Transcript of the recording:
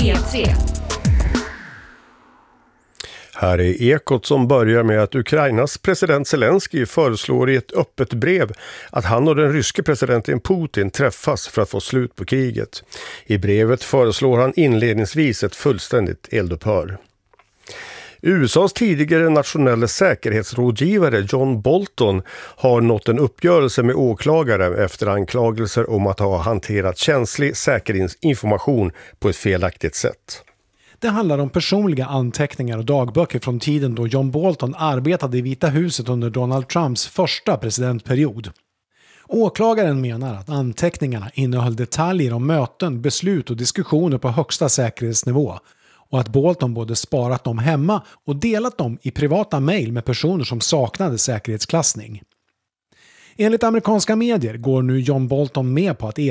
P3. Här är Ekot som börjar med att Ukrainas president Zelensky föreslår i ett öppet brev att han och den ryske presidenten Putin träffas för att få slut på kriget. I brevet föreslår han inledningsvis ett fullständigt eldupphör. USAs tidigare nationella säkerhetsrådgivare John Bolton har nått en uppgörelse med åklagare efter anklagelser om att ha hanterat känslig säkerhetsinformation på ett felaktigt sätt. Det handlar om personliga anteckningar och dagböcker från tiden då John Bolton arbetade i Vita huset under Donald Trumps första presidentperiod. Åklagaren menar att anteckningarna innehöll detaljer om möten, beslut och diskussioner på högsta säkerhetsnivå och att Bolton både sparat dem hemma och delat dem i privata mejl med personer som saknade säkerhetsklassning. Enligt amerikanska medier går nu John Bolton med på att